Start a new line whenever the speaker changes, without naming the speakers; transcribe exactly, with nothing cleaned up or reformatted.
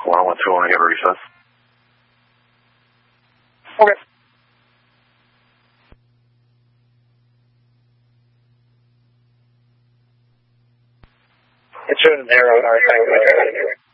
one one two, I want to get a recess.
Okay. It showed an arrow. All right, thank you.